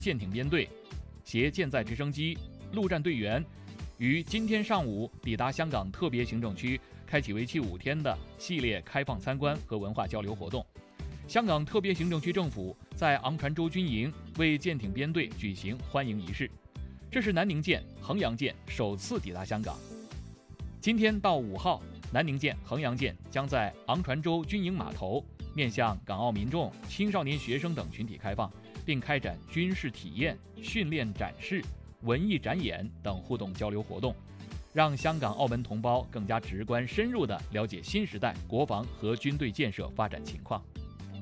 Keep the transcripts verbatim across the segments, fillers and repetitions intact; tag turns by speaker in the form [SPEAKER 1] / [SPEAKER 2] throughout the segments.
[SPEAKER 1] 舰艇编队、携舰载直升机、陆战队员于今天上午抵达香港特别行政区，开启为期五天的系列开放参观和文化交流活动。香港特别行政区政府在昂船洲军营为舰艇编队举行欢迎仪式，这是南宁舰、衡阳舰首次抵达香港。今天到五号，南宁舰、衡阳舰将在昂船洲军营码头面向港澳民众、青少年学生等群体开放，并开展军事体验、训练展示、文艺展演等互动交流活动，让香港、澳门同胞更加直观深入地了解新时代国防和军队建设发展情况。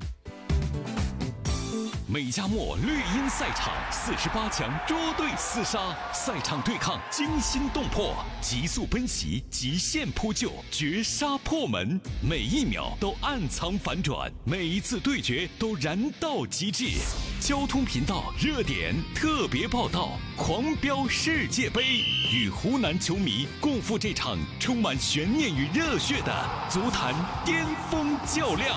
[SPEAKER 2] 美加墨绿茵赛场四十八强捉对厮杀，赛场对抗惊心动魄，急速奔袭，极限扑救，绝杀破门，每一秒都暗藏反转，每一次对决都燃到极致。交通频道热点特别报道，狂飙世界杯，与湖南球迷共赴这场充满悬念与热血的足坛巅峰较量。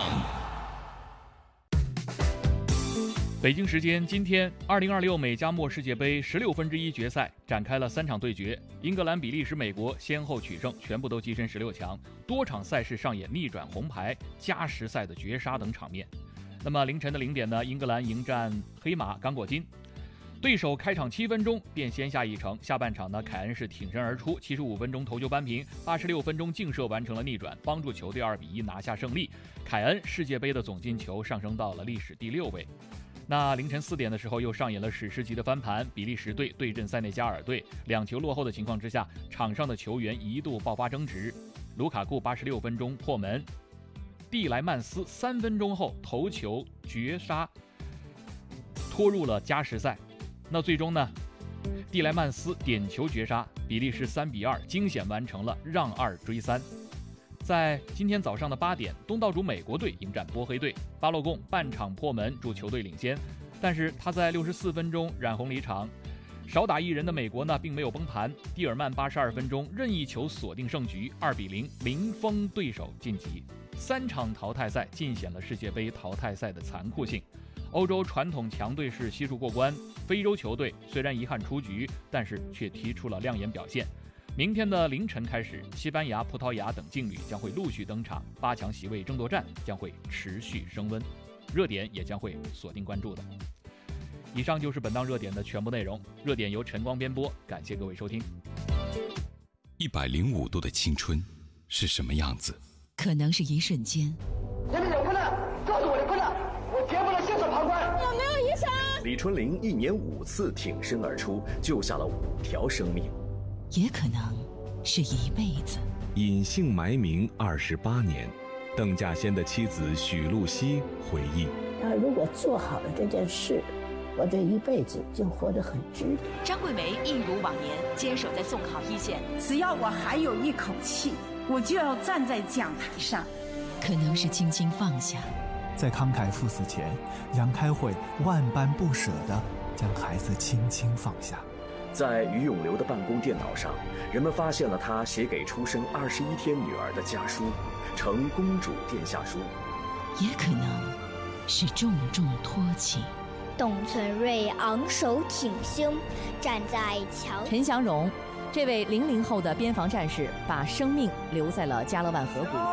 [SPEAKER 1] 北京时间今天，二零二六美加墨世界杯十六分之一决赛展开了三场对决，英格兰、比利时、美国先后取胜，全部都跻身十六强。多场赛事上演逆转红牌、加时赛的绝杀等场面。那么凌晨的零点呢，英格兰迎战黑马刚果金，对手开场七分钟便先下一城。下半场呢，凯恩是挺身而出，七十五分钟头球扳平，八十六分钟劲射完成了逆转，帮助球队二比一拿下胜利。凯恩世界杯的总进球上升到了历史第六位。那凌晨四点的时候，又上演了史诗级的翻盘，比利时队对阵塞内加尔队，两球落后的情况之下，场上的球员一度爆发争执。卢卡库八十六分钟破门，蒂莱曼斯三分钟后头球绝杀，拖入了加时赛。那最终呢，蒂莱曼斯点球绝杀，比利时三比二惊险完成了让二追三。在今天早上的八点，东道主美国队迎战波黑队，巴洛贡半场破门助球队领先，但是他在六十四分钟染红离场。少打一人的美国呢，并没有崩盘，蒂尔曼八十二分钟任意球锁定胜局，二比零零封对手晋级。三场淘汰赛尽显了世界杯淘汰赛的残酷性。欧洲传统强队是悉数过关，非洲球队虽然遗憾出局，但是却踢出了亮眼表现。明天的凌晨开始，西班牙、葡萄牙等劲旅将会陆续登场，八强席位争夺战将会持续升温，热点也将会锁定关注的。以上就是本档热点的全部内容，热点由晨光编播，感谢各位收听。
[SPEAKER 2] 一百零五度的青春是什么样子？
[SPEAKER 3] 可能是一瞬间。
[SPEAKER 4] 前面有困难，告诉我的困难，我绝不能袖手旁观。
[SPEAKER 5] 有没有医生？
[SPEAKER 6] 李春玲一年五次挺身而出，救下了五条生命。
[SPEAKER 3] 也可能是一辈子。
[SPEAKER 7] 隐姓埋名二十八年，邓稼先的妻子许露西回忆：
[SPEAKER 8] 他如果做好了这件事，我这一辈子就活得很值得。
[SPEAKER 3] 张桂梅一如往年坚守在送考一线，
[SPEAKER 5] 只要我还有一口气，我就要站在讲台上。
[SPEAKER 3] 可能是轻轻放下，
[SPEAKER 9] 在慷慨赴死前，杨开慧万般不舍地将孩子轻轻放下。
[SPEAKER 6] 在于永流的办公电脑上，人们发现了他写给出生二十一天女儿的家书，呈公主殿下书。
[SPEAKER 3] 也可能是重重托起。
[SPEAKER 10] 董存瑞昂首挺胸，站在桥。
[SPEAKER 11] 陈祥荣，这位零零后的边防战士，把生命留在了加勒万河谷。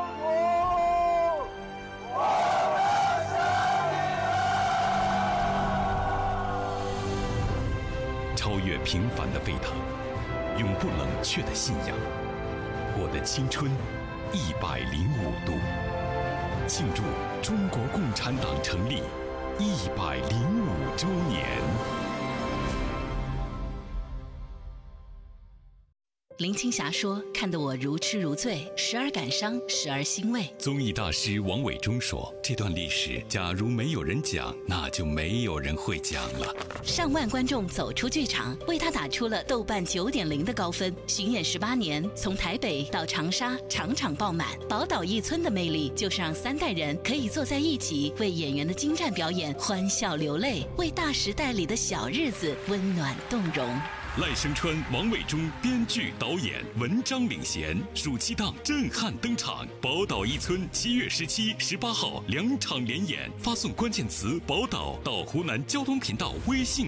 [SPEAKER 2] 超越平凡的沸腾，永不冷却的信仰。我的青春一百零五度，庆祝中国共产党成立一百零五周年。
[SPEAKER 3] 林青霞说：“看得我如痴如醉，时而感伤，时而欣慰。”
[SPEAKER 2] 综艺大师王伟忠说：“这段历史，假如没有人讲，那就没有人会讲了。”
[SPEAKER 3] 上万观众走出剧场，为他打出了豆瓣九点零的高分。巡演十八年，从台北到长沙，场场爆满。宝岛一村的魅力，就是让三代人可以坐在一起，为演员的精湛表演欢笑流泪，为大时代里的小日子温暖动容。
[SPEAKER 2] 赖声川、王伟忠编剧导演，文章领衔，暑期档震撼登场。宝岛一村七月十七、十八号两场连演，发送关键词“宝岛”到湖南交通频道微信